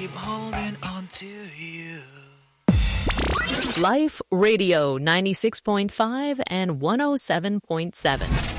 keep holding on to you. Life Radio 96.5 and 107.7.